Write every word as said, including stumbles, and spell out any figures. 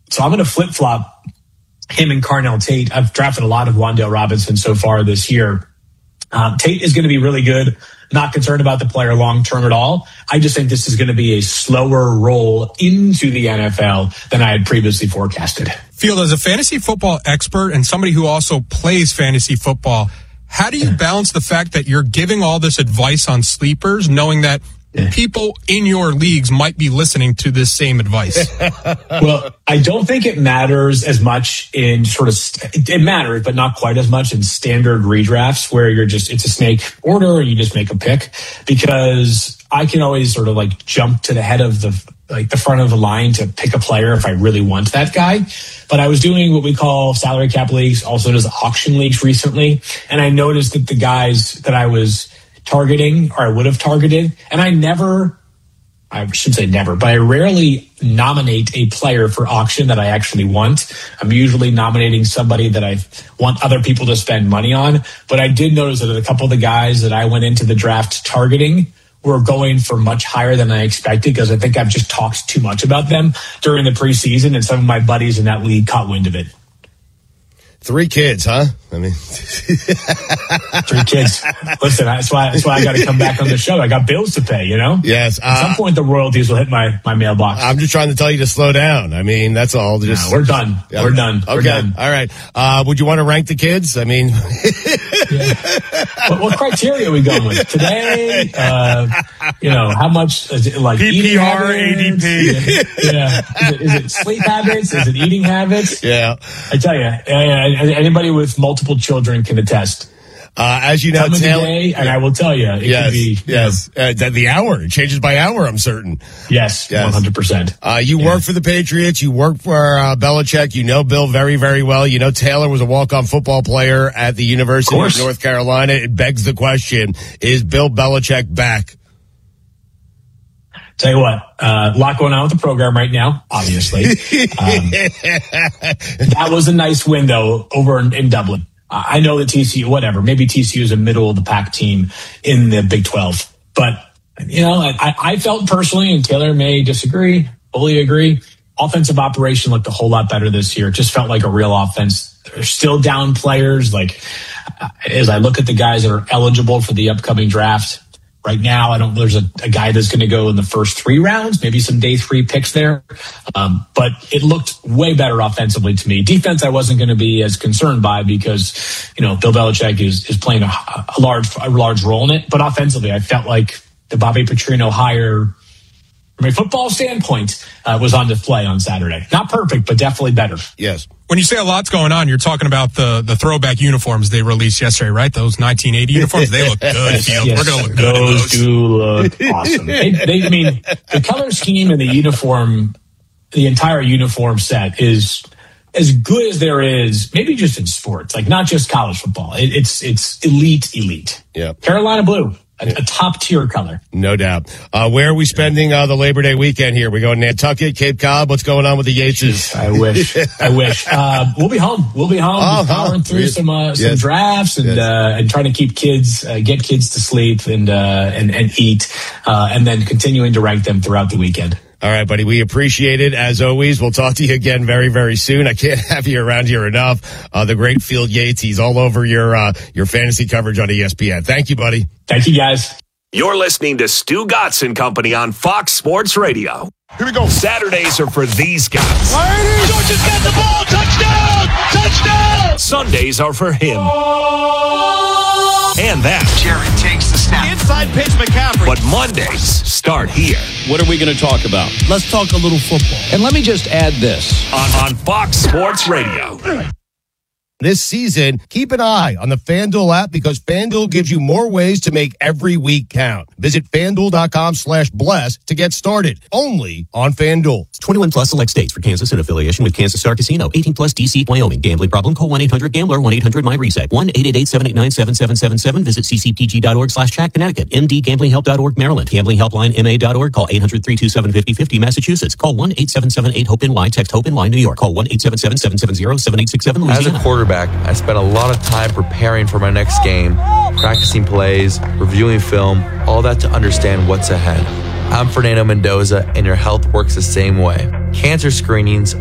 So I'm going to flip-flop him and Carnell Tate. I've drafted a lot of Wan'Dale Robinson so far this year. Um, Tate is going to be really good. Not concerned about the player long-term at all. I just think this is going to be a slower roll into the N F L than I had previously forecasted. Field, as a fantasy football expert and somebody who also plays fantasy football, how do you balance the fact that you're giving all this advice on sleepers, knowing that people in your leagues might be listening to this same advice? Well, I don't think it matters as much in sort of, st- it matters, but not quite as much in standard redrafts where you're just, it's a snake order and you just make a pick, because I can always sort of like jump to the head of the, like the front of the line to pick a player if I really want that guy. But I was doing what we call salary cap leagues, also does auction leagues recently. And I noticed that the guys that I was targeting, or I would have targeted, and I never, I shouldn't say never, but I rarely nominate a player for auction that I actually want. I'm usually nominating somebody that I want other people to spend money on. But I did notice that a couple of the guys that I went into the draft targeting were going for much higher than I expected, because I think I've just talked too much about them during the preseason, and some of my buddies in that league caught wind of it. Three kids, huh? I mean, three kids. Listen, that's why that's why I got to come back on the show. I got bills to pay, you know. Yes. Uh, At some point, the royalties will hit my, my mailbox. I'm just trying to tell you to slow down. I mean, that's all. Just no, we're done. Yeah. We're done. Okay. We're done. All right. Uh, would you want to rank the kids? I mean, yeah. what, what criteria are we going with today? Uh, you know, how much is it, like P P R, A D P? Yeah. yeah. Is it, is it sleep habits? Is it eating habits? Yeah. I tell you, uh, anybody with multiple children can attest. Uh, as you know, Come Taylor, day, and I will tell you, it yes, could be, yes, you know, uh, the, the hour it changes by hour. I'm certain. Yes, yes. one hundred percent. Uh, you yeah. work for the Patriots. You work for uh, Belichick. You know Bill very, very well. You know Taylor was a walk-on football player at the University of, of North Carolina. It begs the question: is Bill Belichick back? Tell you what, uh, a lot going on with the program right now, obviously. Um, that was a nice win, though, over in, in Dublin. Uh, I know that T C U, whatever, maybe T C U is a middle-of-the-pack team in the Big twelve. But, you know, I, I felt personally, and Taylor may disagree, fully agree, offensive operation looked a whole lot better this year. It just felt like a real offense. They're still down players. Like, as I look at the guys that are eligible for the upcoming draft, right now, I don't. There's a, a guy that's going to go in the first three rounds, maybe some day three picks there. Um, but it looked way better offensively to me. Defense, I wasn't going to be as concerned by, because, you know, Bill Belichick is is playing a, a large a large role in it. But offensively, I felt like the Bobby Petrino hire, from a football standpoint, uh, was on display on Saturday. Not perfect, but definitely better. Yes. When you say a lot's going on, you're talking about the, the throwback uniforms they released yesterday, right? Those nineteen eighty uniforms. They look good, Field. Yes, We're going to look good those. Those do look awesome. They, they, I mean, the color scheme and the uniform, the entire uniform set is as good as there is, maybe just in sports, like not just college football. It, it's it's elite, elite. Yeah. Carolina blue. A, a top-tier color. No doubt. Uh, where are we spending uh, the Labor Day weekend here? We going to Nantucket, Cape Cod? What's going on with the Yateses? I wish. I wish. Uh, we'll be home. We'll be home. Oh, powering huh. through some uh, some yes. drafts and yes. uh, and trying to keep kids, uh, get kids to sleep and uh, and and eat, uh, and then continuing to rank them throughout the weekend. All right, buddy. We appreciate it, as always. We'll talk to you again very, very soon. I can't have you around here enough. Uh, the great Field Yates. He's all over your uh, your fantasy coverage on E S P N. Thank you, buddy. Thank you, guys. You're listening to Stu Gotts and Company on Fox Sports Radio. Here we go. Saturdays are for these guys. Ladies. Georgia's got the ball. Touchdown! Touchdown! Sundays are for him. And that. Jared takes the snap. Inside pitch, McCaffrey. But Mondays start here. What are we going to talk about? Let's talk a little football. And let me just add this. On, on Fox Sports Radio. This season, keep an eye on the FanDuel app, because FanDuel gives you more ways to make every week count. Visit FanDuel.com slash bless to get started. Only on FanDuel. twenty-one plus select states. For Kansas in affiliation with Kansas Star Casino. eighteen plus D C, Wyoming. Gambling problem? Call one eight hundred gambler, one eight hundred my reset. one eight eight eight, seven eight nine, seven seven seven seven. Visit ccpg.org slash chat Connecticut. M D gambling help dot org Maryland. Gambling helpline M A dot org. Call eight hundred, three two seven, five oh five oh Massachusetts. Call one eight seven seven eight hope N Y. Text HOPE-N Y New York. Call one eight seven seven, seven seven zero, seven eight six seven Louisiana. As a quarterback, I spent a lot of time preparing for my next game, practicing plays, reviewing film, all that to understand what's ahead. I'm Fernando Mendoza, and your health works the same way. Cancer screenings